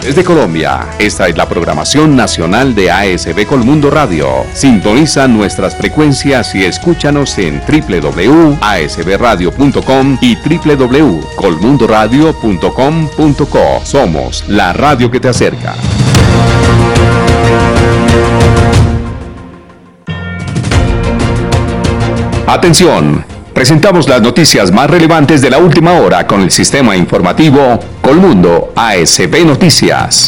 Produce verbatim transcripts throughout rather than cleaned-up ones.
Desde Colombia, esta es la programación nacional de A S B Colmundo Radio. Sintoniza nuestras frecuencias y escúchanos en doble u doble u doble u punto a s b radio punto com y doble u doble u doble u punto colmundo radio punto com punto co. Somos la radio que te acerca. Atención, presentamos las noticias más relevantes de la última hora con el sistema informativo Colmundo A S B Noticias.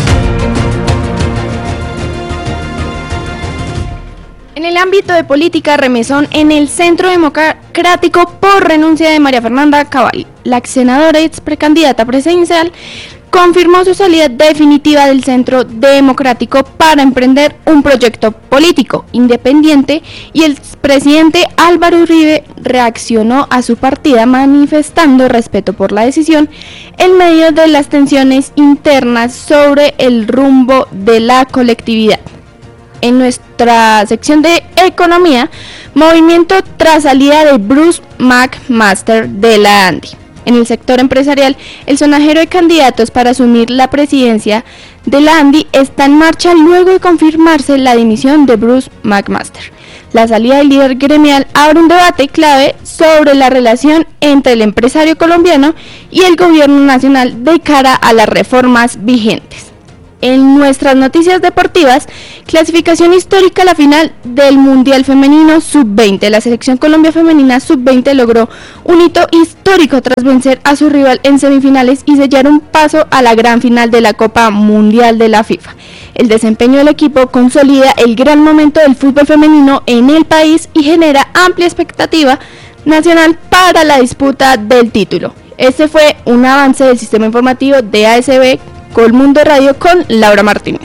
En el ámbito de política, remesón en el Centro Democrático por renuncia de María Fernanda Cabal. La ex senadora y ex precandidata presidencial confirmó su salida definitiva del Centro Democrático para emprender un proyecto político independiente, y el presidente Álvaro Uribe reaccionó a su partida manifestando respeto por la decisión en medio de las tensiones internas sobre el rumbo de la colectividad. En nuestra sección de economía, movimiento tras salida de Bruce McMaster de la ANDI. En el sector empresarial, el sonajero de candidatos para asumir la presidencia de la ANDI está en marcha luego de confirmarse la dimisión de Bruce McMaster. La salida del líder gremial abre un debate clave sobre la relación entre el empresario colombiano y el gobierno nacional de cara a las reformas vigentes. En nuestras noticias deportivas, clasificación histórica a la final del Mundial Femenino sub veinte. La selección Colombia Femenina sub veinte logró un hito histórico tras vencer a su rival en semifinales y sellar un paso a la gran final de la Copa Mundial de la FIFA. El desempeño del equipo consolida el gran momento del fútbol femenino en el país y genera amplia expectativa nacional para la disputa del título. Este fue un avance del sistema informativo de A S B Colmundo Radio con Laura Martínez.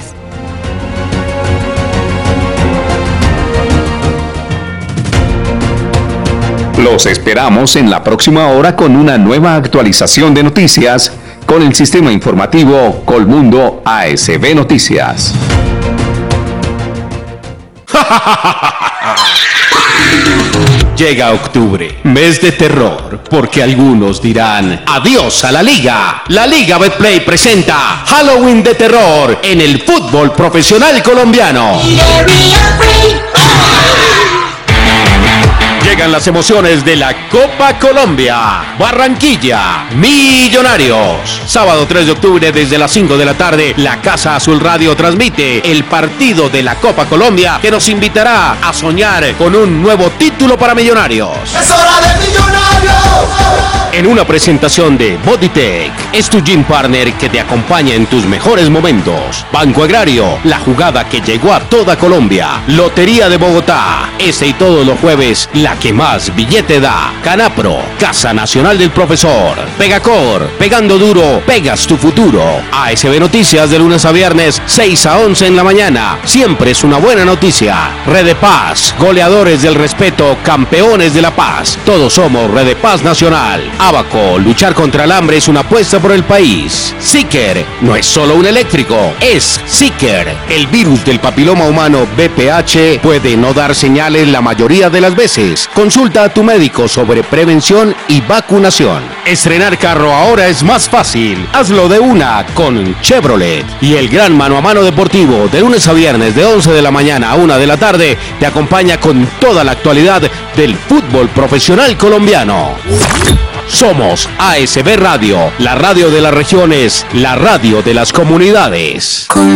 Los esperamos en la próxima hora con una nueva actualización de noticias con el sistema informativo Colmundo A S B Noticias. Llega octubre, mes de terror, porque algunos dirán adiós a la liga. La Liga Betplay presenta Halloween de terror en el fútbol profesional colombiano. Llegan las emociones de la Copa Colombia. Barranquilla, Millonarios. Sábado tres de octubre desde las cinco de la tarde, la Casa Azul Radio transmite el partido de la Copa Colombia que nos invitará a soñar con un nuevo título para Millonarios. ¡Es hora de Millonarios! En una presentación de Bodytech, es tu gym partner que te acompaña en tus mejores momentos. Banco Agrario, la jugada que llegó a toda Colombia. Lotería de Bogotá, este y todos los jueves, la que más billete da. Canapro, Casa Nacional del Profesor. Pegacor, pegando duro, pegas tu futuro. A S B Noticias de lunes a viernes, seis a once en la mañana. Siempre es una buena noticia. Red de Paz, goleadores del respeto, campeones de la paz. Todos somos Red de Paz Nacional. Abaco, luchar contra el hambre es una apuesta por el país. Seeker, no es solo un eléctrico, es Seeker. El virus del papiloma humano B P H puede no dar señales la mayoría de las veces. Consulta a tu médico sobre prevención y vacunación. Estrenar carro ahora es más fácil. Hazlo de una con Chevrolet. Y el gran mano a mano deportivo de lunes a viernes de once de la mañana a una de la tarde te acompaña con toda la actualidad del fútbol profesional colombiano. Somos A S B Radio, la radio de las regiones, la radio de las comunidades.